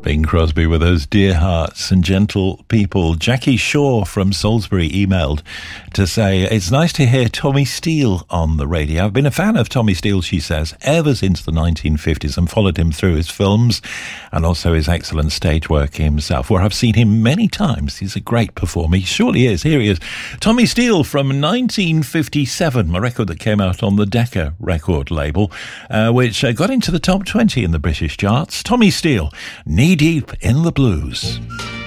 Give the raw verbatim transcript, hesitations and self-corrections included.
Bing Crosby with those dear hearts and gentle people. Jackie Shaw from Salisbury emailed to say, it's nice to hear Tommy Steele on the radio. I've been a fan of Tommy Steele, she says, ever since the nineteen fifties and followed him through his films and also his excellent stage work himself, where I've seen him many times. He's a great performer. He surely is. Here he is. Tommy Steele from nineteen fifty-seven, a record that came out on the Decca record label, uh, which uh, got into the top twenty in the British charts. Tommy Steele, Knee Deep in the Blues.